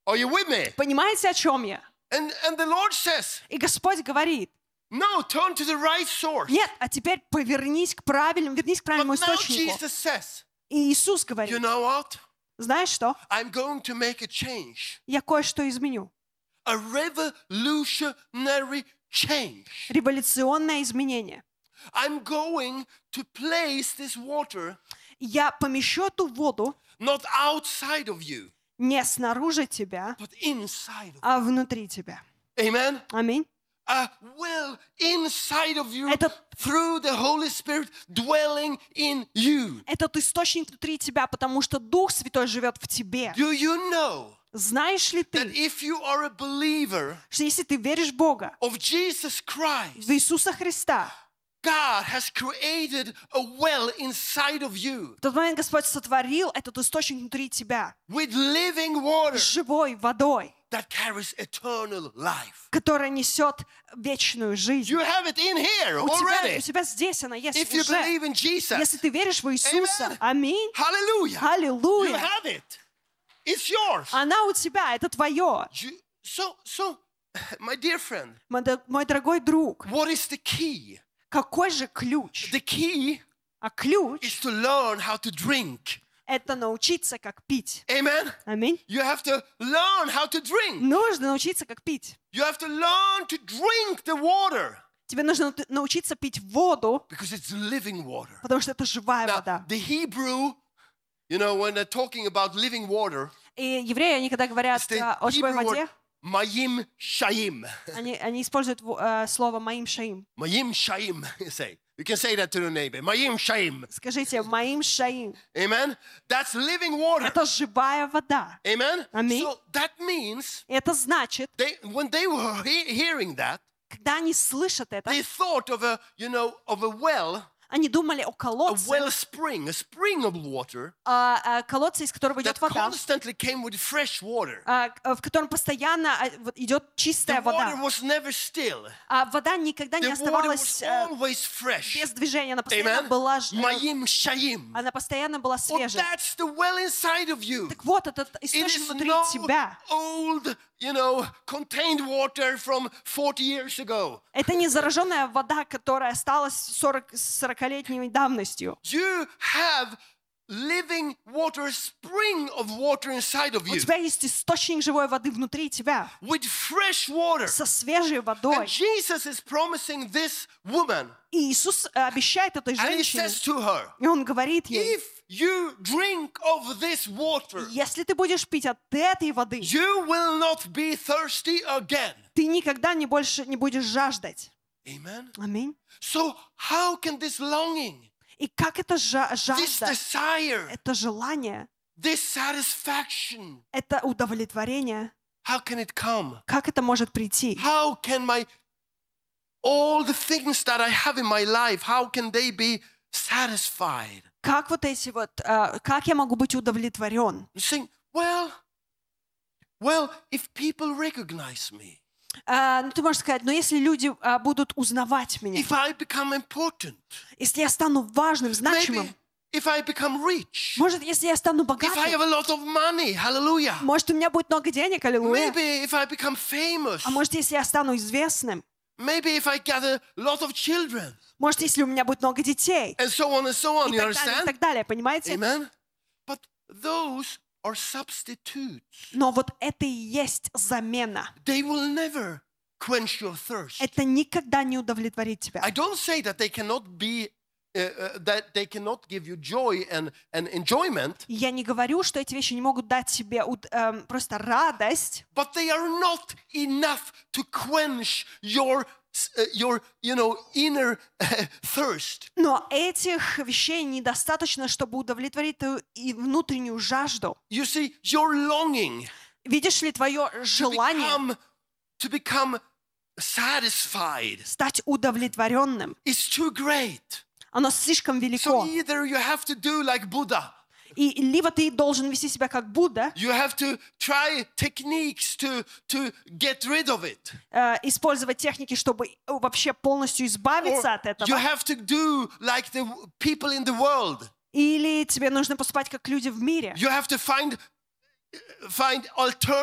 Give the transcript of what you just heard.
Are you with me? Понимаете, о чем я? And the Lord says, И Господь говорит, no, turn to the right source. нет, а теперь вернись к правильному But now источнику. Jesus says, И Иисус you говорит, know what? знаешь что? I'm going to make a change. Я кое-что изменю. A revolutionary change. Революционное изменение. I'm going to place this water Я помещу эту воду not outside of you, не снаружи тебя, but inside of you. а внутри тебя. Amen? Аминь. A well inside of you Этот- through the Holy Spirit dwelling in you. Этот источник внутри тебя, потому что Дух Святой живет в тебе. Do you know Знаешь ли that ты, if you are a believer что если ты веришь в Бога, of Jesus в Christ, Иисуса Христа, God has created a well inside of you в тот момент Господь сотворил этот источник внутри тебя with living water с живой водой, that carries eternal life. которая несет вечную жизнь. You have it in here У already. тебя здесь она есть If you уже. believe in Jesus, Если ты веришь в Иисуса, Amen. аминь, hallelujah. You аллилуйя, have it. It's yours. она у тебя, это твое. So, my dear friend, Мой дорогой друг, what is the key? какой же ключ? The key А ключ is to learn how to drink. — это научиться, как пить. Amen? Аминь. You have to learn how to drink. Нужно научиться, как пить. You have to learn to drink the water Тебе нужно научиться пить воду, because it's living water. потому что это живая Now, вода. the Hebrew, you know, when they're talking about living water, И евреи, они когда говорят it's the о живой Hebrew воде, word mayim shaim. они используют слово «моим шаим». Mayim shaim, you say. You can say that to your neighbor. Mayim shaim. Скажите «моим шаим». Amen? That's living water. Это живая вода. Amen? Аминь. So that means Это значит, when they were hearing that, когда они слышат это, they thought of a well, они думали о a колодце, wellspring, a spring of water колодце, из которого идет that вода, constantly came with fresh water. в котором постоянно идет The чистая water вода. was never still. А вода никогда не The water оставалась was always fresh. без движения. Она постоянно Amen? была, Mayim shaim. она постоянно была Well, свежей. that's the well inside of you. Так вот, этот It источник is внутри no тебя. old, contained water from 40 years ago. Это не зараженная вода, которая осталась 40-летней давностью. You have living water, spring of water inside of У you тебя есть источник живой воды внутри тебя, with fresh water. со свежей And водой. Jesus is promising this woman, И Иисус обещает этой and he женщине, says to her, и Он говорит ей, if you drink of this water, если ты будешь пить от этой воды, you will not be thirsty again. ты никогда больше не будешь жаждать. Amen. Аминь. So how can this longing, И как это this жажда, desire, это желание, this satisfaction, это удовлетворение, how can it come? как это может прийти? How can all the things that I have in my life, how can they be satisfied? Как вот эти вот, как я могу быть удовлетворен? You think, if people recognize me, Ну, ты можешь сказать, но если люди будут узнавать меня, if I become important, если я стану важным, значимым, maybe if I become rich, может, если я стану if I богатым, have a lot of money, hallelujah. может, у меня будет много денег, аллилуйя, Maybe if I become famous, а может, если я стану известным, maybe if I get a lot of children, может, если у меня будет много детей, and so on, и you так далее, и understand? так далее, понимаете? Amen? But those are substitutes. Но вот это и есть замена. They will never quench your thirst. Это никогда не удовлетворит тебя. I don't say that they cannot be, that they cannot give you joy and enjoyment, Я не говорю, что эти вещи не могут дать тебе просто радость, but they are not enough to quench your inner thirst. но этих вещей недостаточно, чтобы удовлетворить твою и внутреннюю жажду. You see, your longing Видишь ли, твое желание to become satisfied стать удовлетворенным, is too great. оно слишком So велико. either you have to do like Buddha, И либо ты должен вести себя как Будда, you have to try techniques to get rid of it. использовать техники, чтобы вообще полностью избавиться от You этого. have to do like the people in the world. Или тебе нужно поступать как люди в мире. You have to find alternative